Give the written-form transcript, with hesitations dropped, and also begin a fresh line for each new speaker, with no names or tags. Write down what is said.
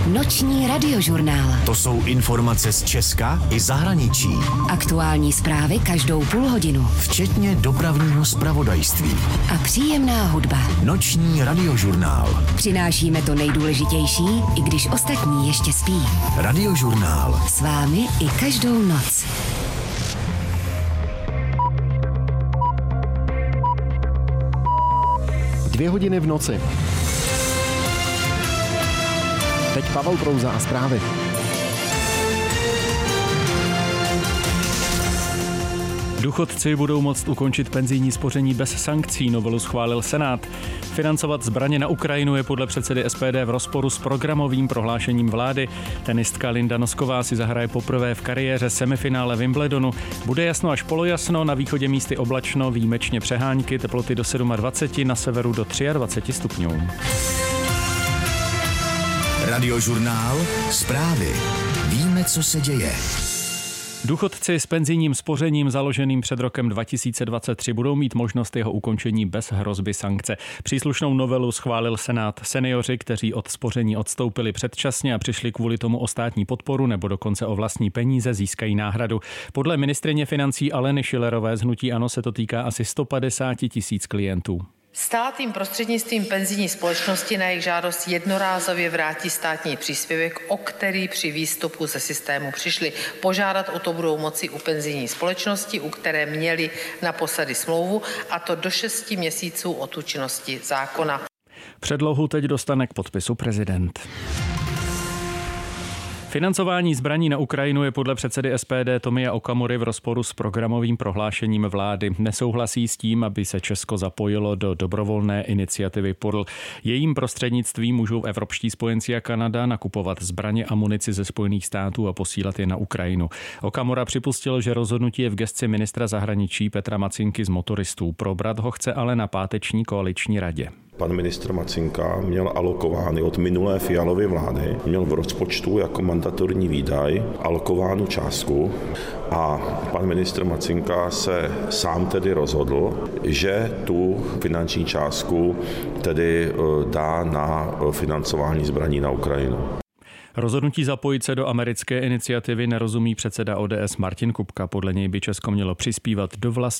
Noční radiožurnál.
To jsou informace z Česka i zahraničí.
Aktuální zprávy každou půl hodinu.
Včetně dopravního zpravodajství.
A příjemná hudba.
Noční radiožurnál.
Přinášíme to nejdůležitější, i když ostatní ještě spí.
Radiožurnál.
S vámi i každou noc.
Dvě hodiny v noci. Teď Pavel Prouza a zprávy.
Důchodci budou moct ukončit penzijní spoření bez sankcí, novelu schválil Senát. Financovat zbraně na Ukrajinu je podle předsedy SPD v rozporu s programovým prohlášením vlády. Tenistka Linda Nosková si zahraje poprvé v kariéře semifinále Wimbledonu. Bude jasno až polojasno, na východě místy oblačno, výjimečně přehánky, teploty do 27, na severu do 23 stupňů.
Radiožurnál. Zprávy. Víme, co se děje.
Důchodci s penzijním spořením založeným před rokem 2023 budou mít možnost jeho ukončení bez hrozby sankce. Příslušnou novelu schválil Senát. Seniori, kteří od spoření odstoupili předčasně a přišli kvůli tomu o státní podporu nebo dokonce o vlastní peníze, získají náhradu. Podle ministryně financí Aleny Schillerové z hnutí ANO se to týká asi 150 000 klientů.
Stát jim prostřednictvím penzijní společnosti na jejich žádost jednorázově vrátí státní příspěvek, o který při výstupu ze systému přišli. Požádat o to budou moci u penzijní společnosti, u které měli naposledy smlouvu, a to do 6 měsíců od účinnosti zákona.
Předlohu teď dostane k podpisu prezident. Financování zbraní na Ukrajinu je podle předsedy SPD Tomia Okamury v rozporu s programovým prohlášením vlády. Nesouhlasí s tím, aby se Česko zapojilo do dobrovolné iniciativy PORL. Jejím prostřednictvím můžou evropští spojenci a Kanada nakupovat zbraně a munici ze Spojených států a posílat je na Ukrajinu. Okamura připustil, že rozhodnutí je v gesci ministra zahraničí Petra Macinky z Motoristů. Probrat ho chce ale na páteční koaliční radě.
Pan ministr Macinka měl alokovány od minulé Fialovy vlády, měl v rozpočtu jako mandatorní výdaj alokovánu částku a pan ministr Macinka se sám tedy rozhodl, že tu finanční částku tedy dá na financování zbraní na Ukrajinu.
Rozhodnutí zapojit se do americké iniciativy nerozumí předseda ODS Martin Kupka. Podle něj by Česko mělo přispívat do vlastní